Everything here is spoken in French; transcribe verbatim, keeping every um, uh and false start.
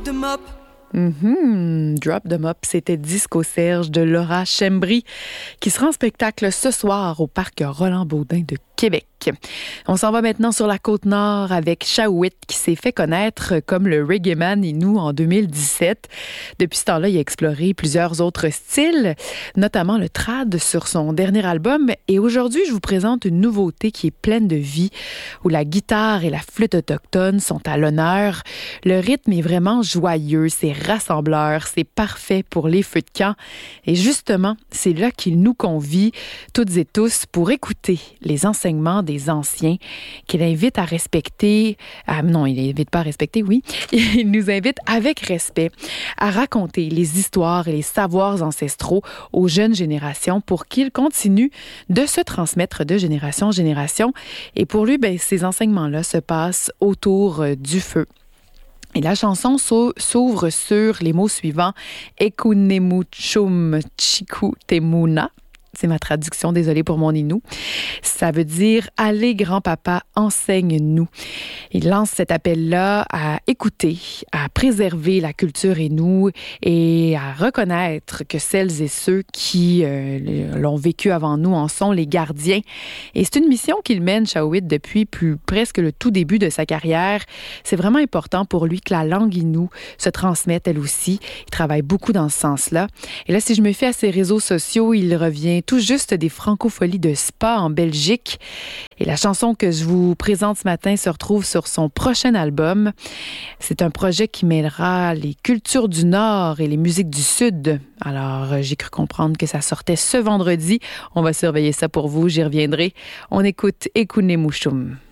the mop. Mm-hmm. Drop the Mop, c'était Disco Serge de Laura Chembry qui sera en spectacle ce soir au parc Roland-Baudin de Québec. On s'en va maintenant sur la Côte-Nord avec Shaouit qui s'est fait connaître comme le reggae man Innu en deux mille dix-sept. Depuis ce temps-là, il a exploré plusieurs autres styles, notamment le trad sur son dernier album. Et aujourd'hui, je vous présente une nouveauté qui est pleine de vie, où la guitare et la flûte autochtone sont à l'honneur. Le rythme est vraiment joyeux, c'est rassembleur, c'est parfait pour les feux de camp. Et justement, c'est là qu'il nous convie, toutes et tous, pour écouter les enseignements des anciens qu'il invite à respecter. Ah, non, il n'invite pas à respecter, oui. Il nous invite avec respect à raconter les histoires et les savoirs ancestraux aux jeunes générations pour qu'ils continuent de se transmettre de génération en génération. Et pour lui, ben, ces enseignements-là se passent autour euh, du feu. Et la chanson s'ouvre sur les mots suivants. Ekunemuchum chiku temuna. C'est ma traduction, désolée pour mon Innu. Ça veut dire « Allez, grand-papa, enseigne-nous ». Il lance cet appel-là à écouter, à préserver la culture Innu et à reconnaître que celles et ceux qui euh, l'ont vécu avant nous en sont les gardiens. Et c'est une mission qu'il mène, Shaouit, depuis plus, presque le tout début de sa carrière. C'est vraiment important pour lui que la langue Innu se transmette elle aussi. Il travaille beaucoup dans ce sens-là. Et là, si je me fie à ses réseaux sociaux, il revient tout juste des francopholies de Spa en Belgique. Et la chanson que je vous présente ce matin se retrouve sur son prochain album. C'est un projet qui mêlera les cultures du Nord et les musiques du Sud. Alors, j'ai cru comprendre que ça sortait ce vendredi. On va surveiller ça pour vous, j'y reviendrai. On écoute Ekunemuchum.